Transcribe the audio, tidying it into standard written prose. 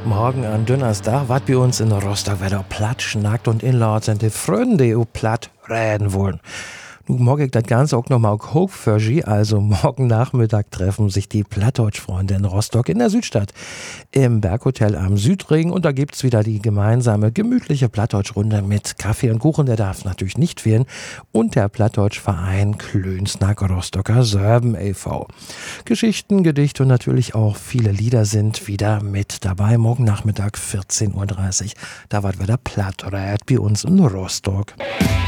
Morgen an Donnerstag, wat bei uns in Rostock wieder platt schnackt und inlaut sind die Freunde, die platt reden wollen. Nun mag ich das Ganze auch nochmal hoch für Sie, also morgen Nachmittag treffen sich die Plattdeutsch-Freunde in Rostock in der Südstadt im Berghotel am Südring und da gibt's wieder die gemeinsame gemütliche Plattdeutsch-Runde mit Kaffee und Kuchen, der darf natürlich nicht fehlen, und der Plattdeutsch-Verein Klönsnack Rostocker Sörben e.V. Geschichten, Gedichte und natürlich auch viele Lieder sind wieder mit dabei. Morgen Nachmittag 14:30 Uhr, da wird wieder Plattred bei uns in Rostock.